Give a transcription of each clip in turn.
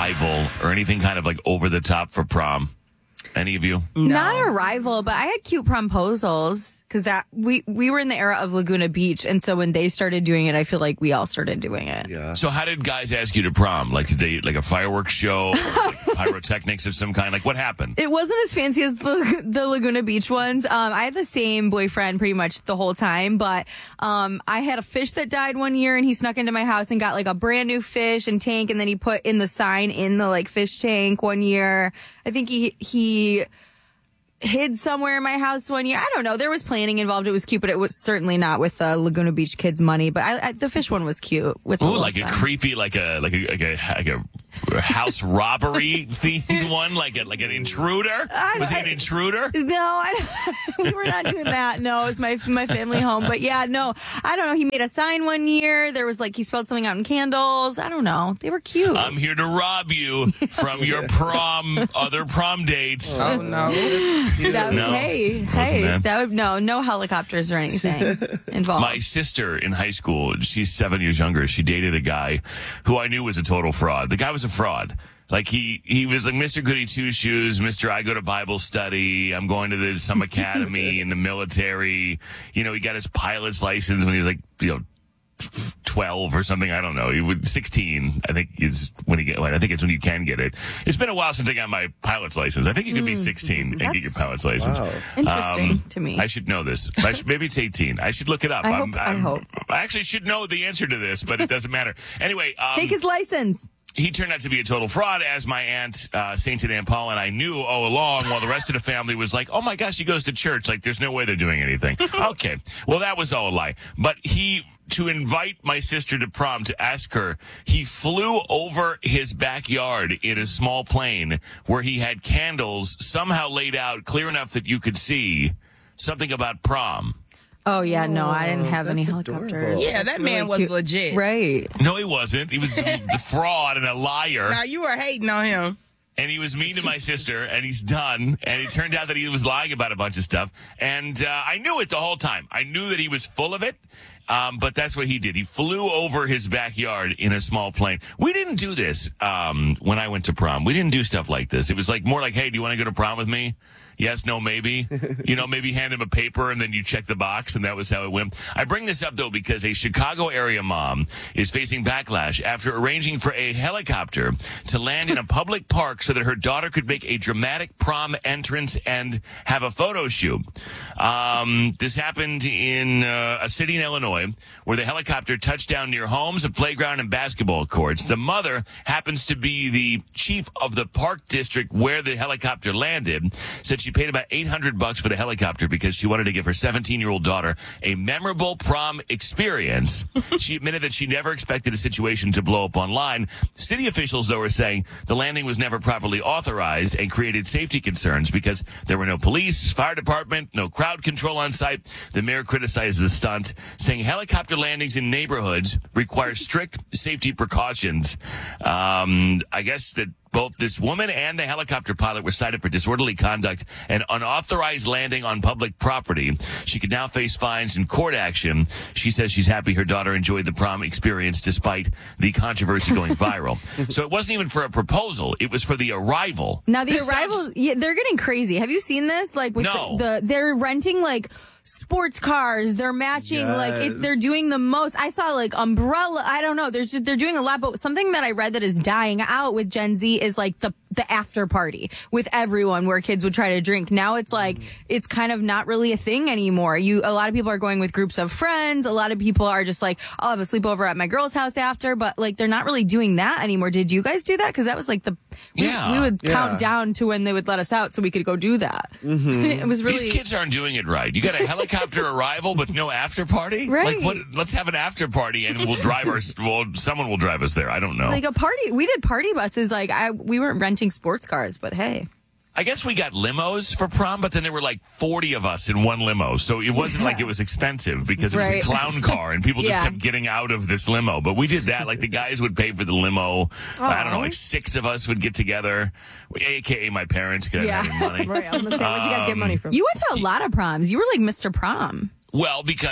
arrival or anything kind of like over the top for prom? Any of you? No. Not arrival, but I had cute promposals because that we were in the era of Laguna Beach, and so when they started doing it, I feel like we all started doing it. Yeah. So how did guys ask you to prom? Like, did they like a fireworks show, or like pyrotechnics of some kind? Like, what happened? It wasn't as fancy as the Laguna Beach ones. I had the same boyfriend pretty much the whole time, but I had a fish that died one year, and he snuck into my house and got like a brand new fish and tank, and then he put in the sign in the like fish tank one year. I think he hid somewhere in my house one year. I don't know. There was planning involved. It was cute, but it was certainly not with Laguna Beach kids' money. But the fish one was cute. With like a creepy, like a house robbery themed one, like an intruder. Was he an intruder? No, we were not doing that. No, it was my family home. But yeah, no, I don't know. He made a sign one year. There was like he spelled something out in candles. I don't know. They were cute. I'm here to rob you from your other prom dates. Oh no. No helicopters or anything involved. My sister in high school, she's 7 years younger. She dated a guy who I knew was a total fraud. The guy was a fraud. Like he was like Mr. Goody Two Shoes, Mr. I go to Bible study. I'm going to some academy in the military. You know, he got his pilot's license when he was like, 12 or something. I don't know. He was 16. I think is when I think it's when you can get it. It's been a while since I got my pilot's license. I think you can be 16 and get your pilot's license. Wow. Interesting to me. I should know this. Maybe it's 18. I should look it up. I hope. I actually should know the answer to this, but it doesn't matter. Anyway, take his license. He turned out to be a total fraud, as my aunt, Saint Aunt Paul, and I knew all along, while the rest of the family was like, oh my gosh, he goes to church. Like, there's no way they're doing anything. Okay. Well, that was all a lie. But to invite my sister to prom, to ask her, he flew over his backyard in a small plane where he had candles somehow laid out clear enough that you could see something about prom. Oh, yeah, no, I didn't have any helicopters. Adorable. Yeah, that man was cute. legit. Right. No, he wasn't. He was a fraud and a liar. Now, you were hating on him. And he was mean to my sister, and he's done. And it turned out that he was lying about a bunch of stuff. And I knew it the whole time. I knew that he was full of it. But that's what he did. He flew over his backyard in a small plane. We didn't do this when I went to prom. We didn't do stuff like this. It was like more like, hey, do you want to go to prom with me? Yes, no, maybe. Maybe hand him a paper and then you check the box, and that was how it went. I bring this up, though, because a Chicago area mom is facing backlash after arranging for a helicopter to land in a public park so that her daughter could make a dramatic prom entrance and have a photo shoot. This happened in a city in Illinois where the helicopter touched down near homes, a playground, and basketball courts. The mother happens to be the chief of the park district where the helicopter landed, said she paid about $800 for the helicopter because she wanted to give her 17-year-old daughter a memorable prom experience. She admitted that she never expected a situation to blow up online. City officials, though, are saying the landing was never properly authorized and created safety concerns because there were no police, fire department, no crowd control on site. The mayor criticized the stunt, saying helicopter landings in neighborhoods require strict safety precautions. I guess that both this woman and the helicopter pilot were cited for disorderly conduct and unauthorized landing on public property. She could now face fines and court action. She says she's happy her daughter enjoyed the prom experience despite the controversy going viral. So it wasn't even for a proposal. It was for the arrival. Now, the arrival, they're getting crazy. Have you seen this? Like, with no. They're renting, like, sports cars. They're matching, they're doing the most. I saw, like, umbrella. I don't know. They're doing a lot, but something that I read that is dying out with Gen Z is, like, the after party with everyone where kids would try to drink. Now it's like, it's kind of not really a thing anymore. A lot of people are going with groups of friends. A lot of people are just like, I'll have a sleepover at my girl's house after, but like, they're not really doing that anymore. Did you guys do that? Cause that was like we would count down to when they would let us out so we could go do that. Mm-hmm. It was really. These kids aren't doing it right. You got a helicopter arrival, but no after party? Right. Like, let's have an after party and someone will drive us there. I don't know. Like a party. We did party buses. Like we weren't renting sports cars, but hey. I guess we got limos for prom, but then there were like 40 of us in one limo. So it wasn't like it was expensive because it was a clown car and people just kept getting out of this limo. But we did that. Like the guys would pay for the limo. Aww. I don't know, like 6 of us would get together, AKA my parents, because I didn't have any money. Right, I'm gonna say, where'd you guys get money from? You went to a lot of proms. You were like Mr. Prom. Well, because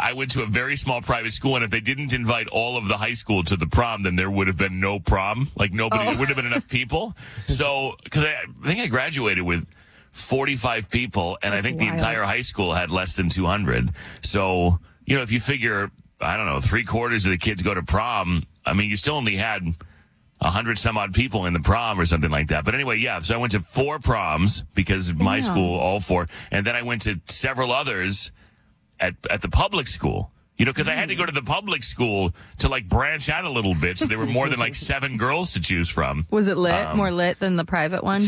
I went to a very small private school, and if they didn't invite all of the high school to the prom, then there would have been no prom. Like nobody, it would have been enough people. So, because I think I graduated with 45 people, and I think the entire high school had less than 200. So, you know, if you figure, I don't know, 3/4 of the kids go to prom, I mean, you still only had 100 some odd people in the prom or something like that. But anyway, yeah, so I went to 4 proms because of my school, all 4. And then I went to several others at the public school. You know, because I had to go to the public school to, like, branch out a little bit. So there were more than, like, 7 girls to choose from. Was it lit? More lit than the private one?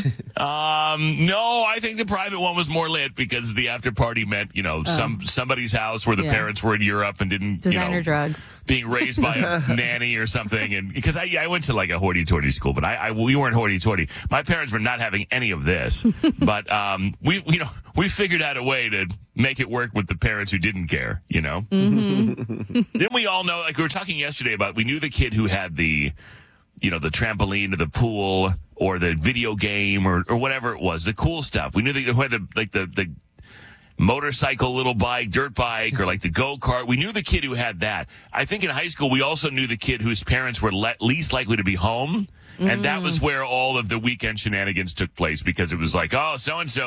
No, I think the private one was more lit because the after party meant, you know, somebody's house where the parents were in Europe and didn't, designer drugs, being raised by a nanny or something. And because I went to, like, a hoity-toity school, but we weren't hoity-toity. My parents were not having any of this. But we figured out a way to make it work with the parents who didn't care, you know? Didn't we all know, like we were talking yesterday about, we knew the kid who had the trampoline or the pool or the video game or whatever it was, the cool stuff. We knew that who had the motorcycle, little bike, dirt bike, or like the go-kart. We knew the kid who had that. I think in high school, we also knew the kid whose parents were least likely to be home. And that was where all of the weekend shenanigans took place, because it was like, oh,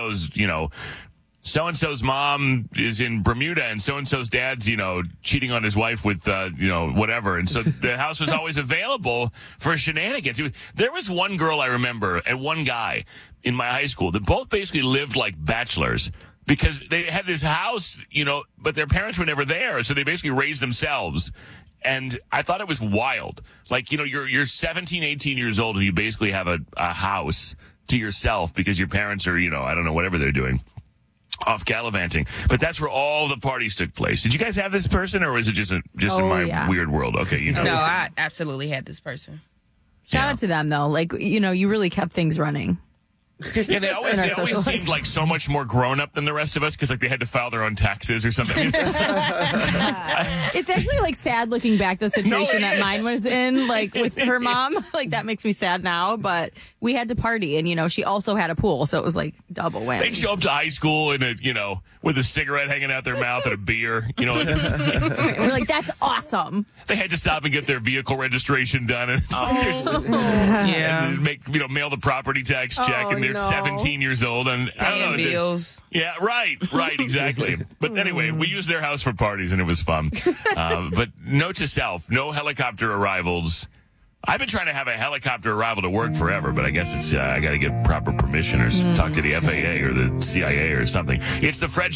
so-and-so's mom is in Bermuda and so-and-so's dad's, cheating on his wife with, whatever. And so the house was always available for shenanigans. There was one girl I remember and one guy in my high school that both basically lived like bachelors because they had this house, but their parents were never there. So they basically raised themselves. And I thought it was wild. Like, you're 17, 18 years old and you basically have a house to yourself because your parents are, I don't know, whatever they're doing. Off gallivanting. But that's where all the parties took place. Did you guys have this person, or was it just in my weird world? Okay, No, I absolutely had this person. Shout out to them, though. Like, you really kept things running. Yeah, they always seemed like so much more grown up than the rest of us because, like, they had to file their own taxes or something. It's actually, like, sad looking back, the situation that mine was in, like, with her mom. Like, that makes me sad now, but we had to party, and, she also had a pool, so it was, like, double whammy. They show up to high school with a cigarette hanging out their mouth and a beer, We're like, that's awesome. They had to stop and get their vehicle registration done and and mail the property tax check, and they're 17 years old, and I don't know. Bills. Yeah, right, exactly. But anyway, we used their house for parties, and it was fun. But note to self, no helicopter arrivals. I've been trying to have a helicopter arrival to work forever, but I guess it's I got to get proper permission or talk to the FAA or the CIA or something. It's the Fred